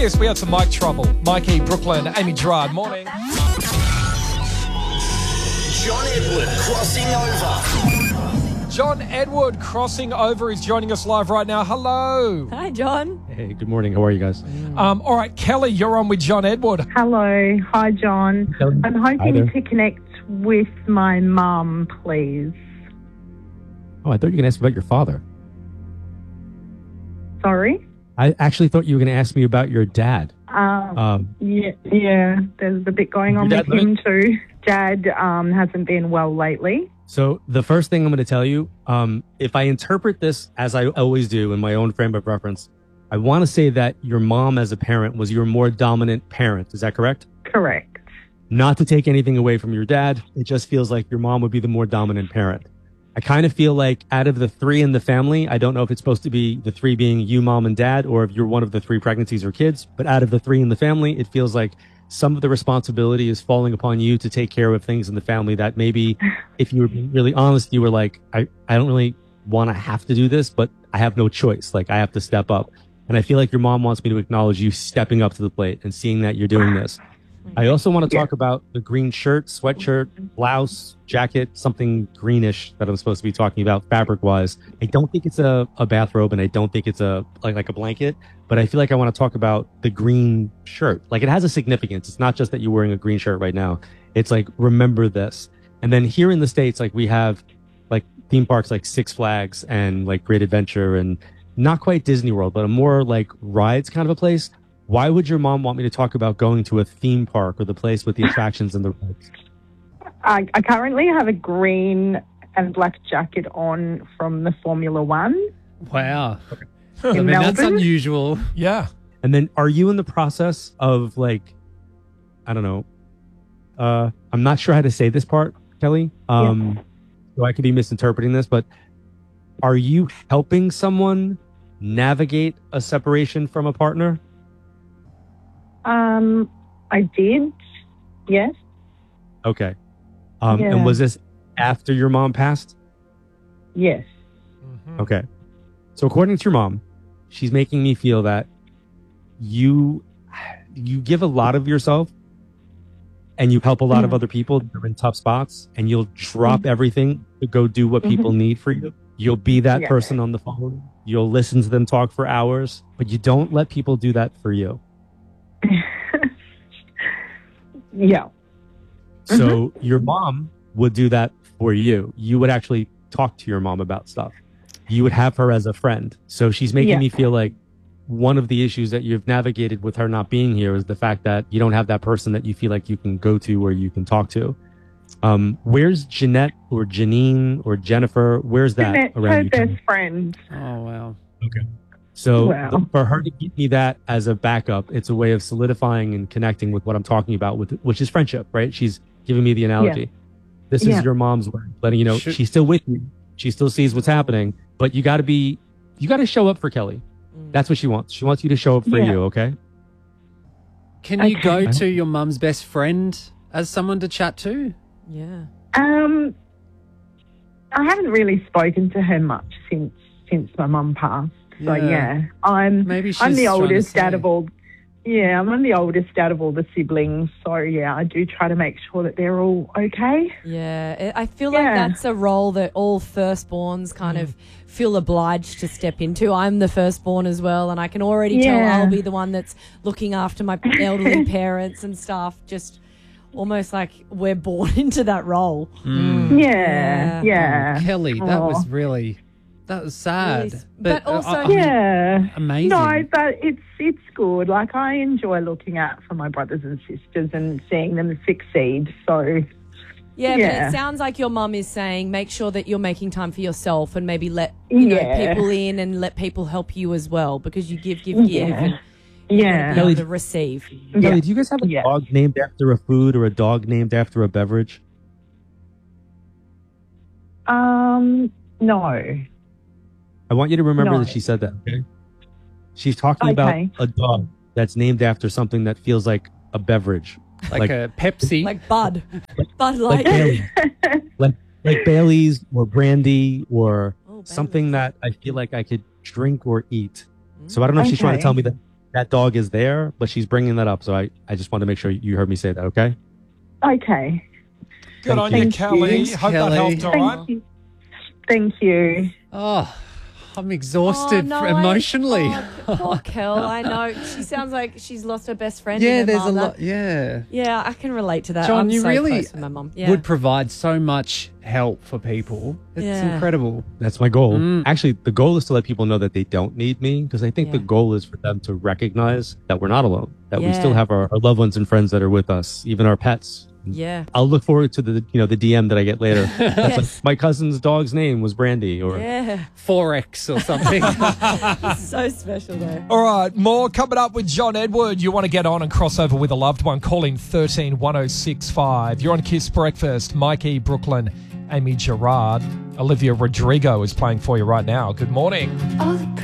Yes, we had some mic trouble. Mikey, Brooklyn, Amy Gerard, morning. John Edward crossing over. John Edward crossing over is joining us live right now. Hello. Hi, John. Hey, good morning. How are you guys? All right, Kelly, you're on with John Edward. Hello. Hi, John. I'm Hi hoping there. to connect with my mum, please. Oh, I thought you were going to ask me about your father. Sorry? I actually thought you were going to ask me about your dad. Yeah, there's a bit going on Your with dad, him too. Dad hasn't been well lately. So the first thing I'm going to tell you, if I interpret this as I always do in my own frame of reference, I want to say that your mom as a parent was your more dominant parent. Is that correct? Correct. Not to take anything away from your dad. It just feels like your mom would be the more dominant parent. I kind of feel like out of the three in the family, I don't know if it's supposed to be the three being you, mom, and dad, or if you're one of the three pregnancies or kids, but out of the three in the family, it feels like some of the responsibility is falling upon you to take care of things in the family that maybe if you were being really honest, you were like, I don't really want to have to do this, but I have no choice. Like I have to step up. And I feel like your mom wants me to acknowledge you stepping up to the plate and seeing that you're doing this. I also want to talk about the green shirt, sweatshirt, blouse, jacket, something greenish that I'm supposed to be talking about fabric wise. I don't think it's a bathrobe and I don't think it's like a blanket, but I feel like I want to talk about the green shirt. Like it has a significance. It's not just that you're wearing a green shirt right now. It's like, remember this. And then here in the States, like we have like theme parks like Six Flags and like Great Adventure and not quite Disney World, but a more like rides kind of a place. Why would your mom want me to talk about going to a theme park or the place with the attractions and the rides? I currently have a green and black jacket on from the Formula One. Wow. In That's Melbourne. unusual. Yeah. And then are you in the process of like, I don't know, I'm not sure how to say this part, Kelly. So I could be misinterpreting this, but are you helping someone navigate a separation from a partner? I did. Yes. Okay. Yeah. And was this after your mom passed? Yes. Okay. So according to your mom, she's making me feel that you give a lot of yourself and you help a lot of other people that are in tough spots and you'll drop everything to go do what people need for you. You'll be that person on the phone. You'll listen to them talk for hours, but you don't let people do that for you. Yeah. So your mom would do that for you. You would actually talk to your mom about stuff. You would have her as a friend. So she's making me feel like one of the issues that you've navigated with her not being here is the fact that you don't have that person that you feel like you can go to or you can talk to. Where's Jeanette or Janine or Jennifer? Where's that Jeanette, around her you? best friend. Oh, wow. Okay. So Wow. for her to give me that as a backup, it's a way of solidifying and connecting with what I'm talking about, which is friendship, right? She's giving me the analogy. This is your mom's way, letting you know she's still with you. She still sees what's happening, but you got to show up for Kelly. That's what she wants. She wants you to show up for you, okay? Can you go to your mum's best friend as someone to chat to? Yeah. I haven't really spoken to her much since my mum passed. So I'm Maybe she's I'm the trying to oldest say. out of all. Yeah, I'm the oldest out of all the siblings. So I do try to make sure that they're all okay. Yeah, I feel like that's a role that all firstborns kind of feel obliged to step into. I'm the firstborn as well, and I can already tell I'll be the one that's looking after my elderly parents and stuff. Just almost like we're born into that role. Yeah. Kelly, that was really... That was sad. Really, but also, amazing. No, but it's good. Like I enjoy looking out for my brothers and sisters and seeing them succeed. So but it sounds like your mum is saying make sure that you're making time for yourself and maybe let know people in and let people help you as well because you give and Yeah. be able to receive. Kelly, do you guys have a dog named after a food or a dog named after a beverage? No. I want you to remember that she said that, okay? She's talking about a dog that's named after something that feels like a beverage. Like a Pepsi. Like Bud. Bud Like Light. Bailey's. like Bailey's or brandy or something that I feel like I could drink or eat. So I don't know if she's trying to tell me that that dog is there, but she's bringing that up. So I just want to make sure you heard me say that. Okay. Okay. Good on you, Thank Kelly. you. Hope Kelly. that helped, all right? Thank you. Thank you. Oh, I'm exhausted Oh, no, emotionally. Poor Kel. I know. She sounds like she's lost her best friend. Yeah, in her there's a mother. lot. Yeah. Yeah, I can relate to that. John, I'm you so really close with my mum. Yeah. would provide so much help for people. It's Yeah. incredible. That's my goal. Actually, the goal is to let people know that they don't need me, because I think Yeah. the goal is for them to recognize that we're not alone, that we Yeah. still have our loved ones and friends that are with us, even our pets. Yeah. I'll look forward to the DM that I get later. That's Yes. like, my cousin's dog's name was Brandy, or Yeah. Forex or something. So special though. All right, more coming up with John Edward. You want to get on and cross over with a loved one, call in 13 1065. You're on Kiss Breakfast. Mikey, Brooklyn, Amy Gerard. Olivia Rodrigo is playing for you right now. Good morning.